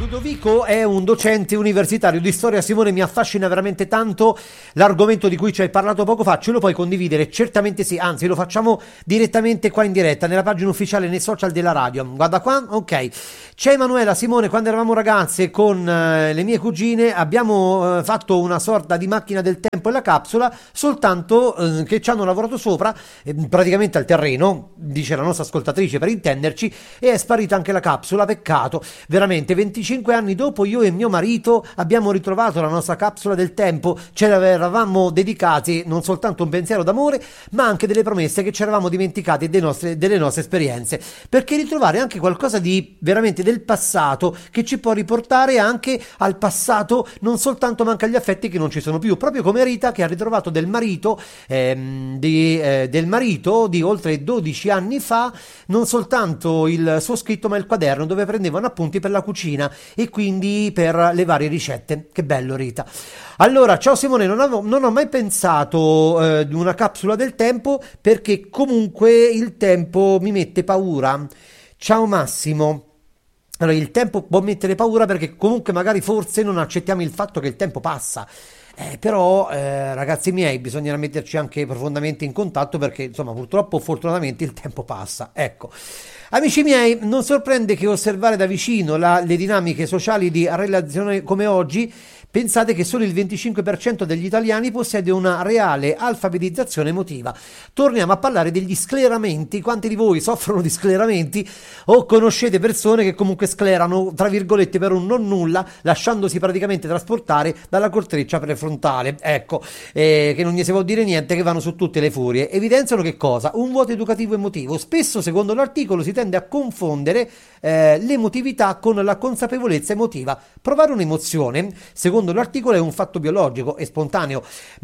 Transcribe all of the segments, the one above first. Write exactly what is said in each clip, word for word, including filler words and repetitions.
Ludovico è un docente universitario di storia. Simone, mi affascina veramente tanto l'argomento di cui ci hai parlato poco fa. Ce lo puoi condividere? Certamente sì, anzi lo facciamo direttamente qua in diretta nella pagina ufficiale nei social della radio. Guarda qua, ok. C'è Emanuela. Simone, quando eravamo ragazze con eh, le mie cugine abbiamo eh, fatto una sorta di macchina del tempo e la capsula, soltanto eh, che ci hanno lavorato sopra eh, praticamente al terreno, dice la nostra ascoltatrice per intenderci, e è sparita anche la capsula. Peccato, veramente. venticinque anni dopo io e mio marito abbiamo ritrovato la nostra capsula del tempo. Ce l'avevamo dedicati non soltanto un pensiero d'amore, ma anche delle promesse che ci eravamo dimenticati dei nostre, delle nostre esperienze, perché ritrovare anche qualcosa di veramente del passato che ci può riportare anche al passato, non soltanto manca agli affetti che non ci sono più, proprio come Rita che ha ritrovato del marito ehm, di, eh, del marito di oltre dodici anni fa, non soltanto il suo scritto ma il quaderno dove prendevano appunti per la cucina e quindi per le varie ricette. Che bello, Rita. Allora, ciao Simone, non, avevo, non ho mai pensato eh, di una capsula del tempo, perché comunque il tempo mi mette paura. Ciao Massimo. Allora, il tempo può mettere paura perché comunque magari forse non accettiamo il fatto che il tempo passa. Eh, però eh, ragazzi miei, bisognerà metterci anche profondamente in contatto, perché insomma purtroppo fortunatamente il tempo passa, ecco. Amici miei, non sorprende che osservare da vicino la, le dinamiche sociali di relazione come oggi, pensate che solo il venticinque per cento degli italiani possiede una reale alfabetizzazione emotiva. Torniamo a parlare degli scleramenti. Quanti di voi soffrono di scleramenti o conoscete persone che comunque sclerano, tra virgolette, per un non nulla, lasciandosi praticamente trasportare dalla corteccia prefrontale, ecco, eh, che non gli si può dire niente, che vanno su tutte le furie. Evidenziano che cosa? Un vuoto educativo emotivo. Spesso, secondo l'articolo, si tende a confondere eh, l'emotività con la consapevolezza emotiva. Provare un'emozione, secondo l'articolo, è un fatto biologico e spontaneo,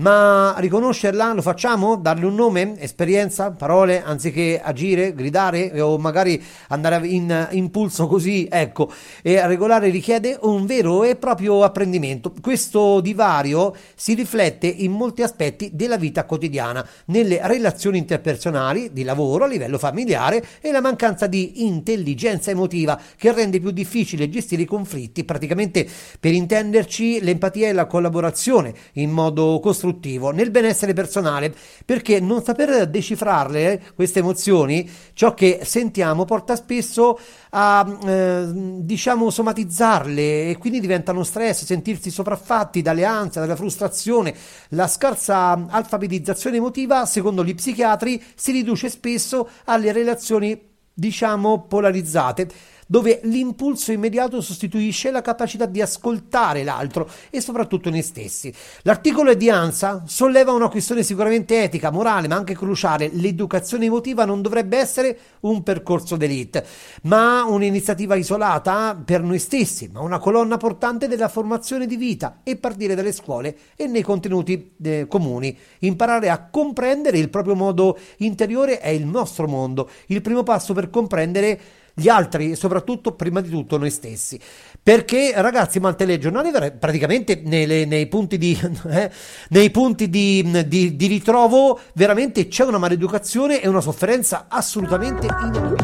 ma riconoscerla lo facciamo? Darle un nome? Esperienza? Parole? Anziché agire, gridare o magari andare in impulso così, ecco. E regolare richiede un vero e proprio apprendimento. Questo divario si riflette in molti aspetti della vita quotidiana, nelle relazioni interpersonali, di lavoro, a livello familiare, e la mancanza di intelligenza emotiva che rende più difficile gestire i conflitti. Praticamente, per intenderci, l'empatia e la collaborazione in modo costruttivo nel benessere personale, perché non saper decifrarle queste emozioni, ciò che sentiamo, porta spesso a eh, diciamo somatizzarle, e quindi diventano stress, sentirsi sopraffatti dalle ansie, dalla frustrazione. La scarsa alfabetizzazione emotiva, secondo gli psichiatri, si riduce spesso alle relazioni diciamo polarizzate, dove l'impulso immediato sostituisce la capacità di ascoltare l'altro e soprattutto noi stessi. L'articolo è di ANSA, solleva una questione sicuramente etica, morale, ma anche cruciale. L'educazione emotiva non dovrebbe essere un percorso d'élite, ma un'iniziativa isolata per noi stessi, ma una colonna portante della formazione di vita, e partire dalle scuole e nei contenuti eh, comuni. Imparare a comprendere il proprio mondo interiore è il nostro mondo, il primo passo per comprendere gli altri e soprattutto, prima di tutto, noi stessi. Perché, ragazzi, Maltelegionale praticamente nei, nei punti di eh, nei punti di, di, di ritrovo veramente c'è una maleducazione e una sofferenza assolutamente inaudita.